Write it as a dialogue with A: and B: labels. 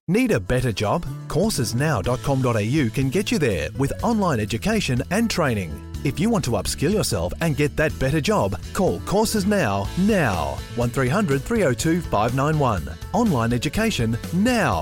A: Need a better job? Coursesnow.com.au can get you there with online education and training. If you want to upskill yourself and get that better job, call Courses Now. 1300 302 591. Online education now.